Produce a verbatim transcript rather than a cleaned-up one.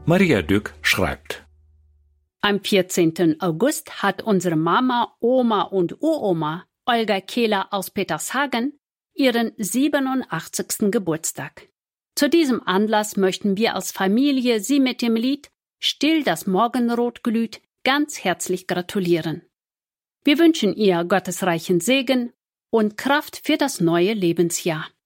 Maria Dück schreibt: Am vierzehnten August hat unsere Mama, Oma und Uroma Olga Kehler aus Petershagen ihren siebenundachtzigsten Geburtstag. Zu diesem Anlass möchten wir als Familie sie mit dem Lied »Still das Morgenrot glüht« ganz herzlich gratulieren. Wir wünschen ihr gottesreichen Segen und Kraft für das neue Lebensjahr.